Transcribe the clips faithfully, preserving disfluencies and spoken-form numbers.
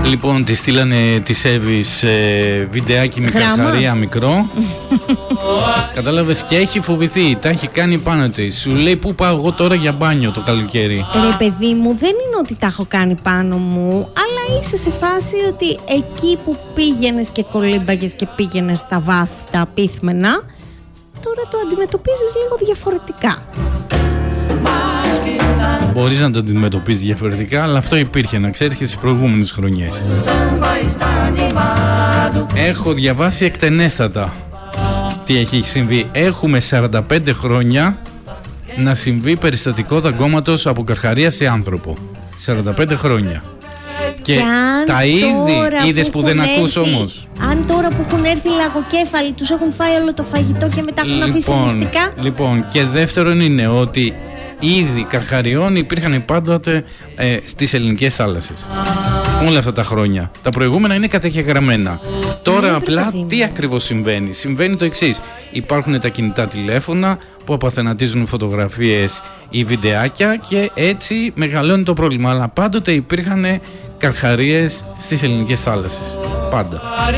Λοιπόν, τη στείλανε τη Εύης ε, βιντεάκι με καρχαρία μικρό. Κατάλαβες, και έχει φοβηθεί. Τα έχει κάνει πάνω της. Σου λέει, πού πάω εγώ τώρα για μπάνιο το καλοκαίρι. Ρε παιδί μου, δεν είναι ότι τα έχω κάνει πάνω μου, αλλά είσαι σε φάση ότι εκεί που πήγαινες και κολύμπαγες και πήγαινες στα βάθη τα απίθμενα, τώρα το αντιμετωπίζεις λίγο διαφορετικά. Μπορείς να το αντιμετωπίζεις διαφορετικά, αλλά αυτό υπήρχε, να ξέρεις, και στις προηγούμενες χρονιές. Έχω διαβάσει εκτενέστατα τι έχει συμβεί. Έχουμε σαράντα πέντε χρόνια να συμβεί περιστατικό δαγκώματος από καρχαρία σε άνθρωπο. σαράντα πέντε χρόνια. Και, και τα είδη, είδες που, που δεν έρθει, ακούς όμως. Αν τώρα που έχουν έρθει λαγοκέφαλοι τους έχουν φάει όλο το φαγητό και μετά έχουν αφήσει λοιπόν, μυστικά. Λοιπόν, και δεύτερον είναι ότι είδη καρχαριών υπήρχαν πάντοτε ε, στις ελληνικές θάλασσες. Όλα αυτά τα χρόνια. Τα προηγούμενα είναι καταγεγραμμένα. Τώρα ναι, απλά τι ακριβώς συμβαίνει. Συμβαίνει το εξής. Υπάρχουν τα κινητά τηλέφωνα που απαθενατίζουν φωτογραφίες ή βιντεάκια και έτσι μεγαλώνει το πρόβλημα. Αλλά πάντοτε υπήρχαν καρχαρίες στις ελληνικές θάλασσες. Πάντα.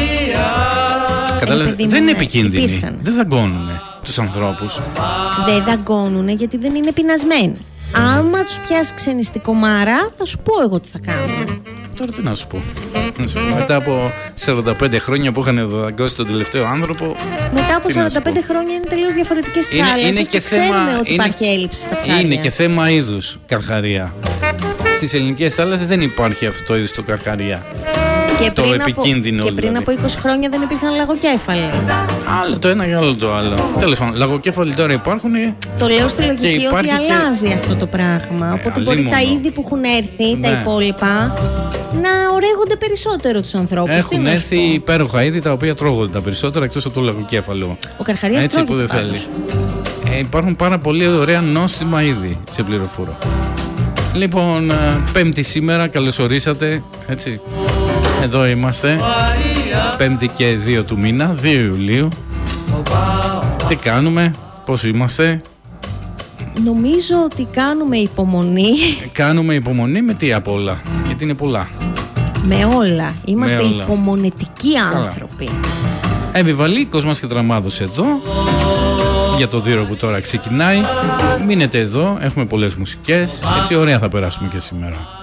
Κατάλαβες, δεν είναι επικίνδυνοι. Υπήρχαν. Δεν δαγκώνουνε τους ανθρώπους. Δεν δαγκώνουνε γιατί δεν είναι πεινασμένοι. Άμα τους πιάσει ξενιστικομάρα, θα σου πω εγώ τι θα κάνουν. Τώρα τι να σου πω. Μετά από σαράντα πέντε χρόνια που είχαν δαγκώσει τον τελευταίο άνθρωπο. Μετά από σαράντα πέντε χρόνια είναι τελείως διαφορετικές θάλασσες και, και ξέρουμε θέμα, ότι είναι, υπάρχει έλλειψη στα ψάρια. Είναι και θέμα είδους καρχαρία. Στις ελληνικές θάλασσες δεν υπάρχει αυτό το είδους το καρχαρία. Και το πριν επικίνδυνο από, και πριν δηλαδή. από είκοσι χρόνια δεν υπήρχαν λαγοκέφαλοι. Άλλο το ένα και άλλο το άλλο. Τέλος πάντων, λαγοκέφαλοι τώρα υπάρχουν. Το λέω στη λογική ότι αλλάζει και... αυτό το πράγμα. Ε, Οπότε μπορεί μόνο. Τα είδη που έχουν έρθει, ναι. τα υπόλοιπα, να ωρέγονται περισσότερο τους ανθρώπους. Έχουν έρθει υπέροχα είδη τα οποία τρώγονται τα περισσότερα εκτός από το λαγοκέφαλο. Ο καρχαρίας έτσι που δεν θέλει. Ε, υπάρχουν πάρα πολύ ωραία νόστιμα είδη, σε πληροφορώ. Λοιπόν, Πέμπτη σήμερα, καλώς ορίσατε. Έτσι. Εδώ είμαστε, Πέμπτη και δύο του μήνα, δύο Ιουλίου. Τι κάνουμε, πώς είμαστε? Νομίζω ότι κάνουμε υπομονή. Κάνουμε υπομονή με τι απ' όλα? Γιατί είναι πολλά. Με όλα, είμαστε με όλα. Υπομονετικοί άνθρωποι. Επιβαλίκος μας και Τραμάδος εδώ για το δύο που τώρα ξεκινάει. Μείνετε εδώ, έχουμε πολλές μουσικές. Έτσι ωραία θα περάσουμε και σήμερα.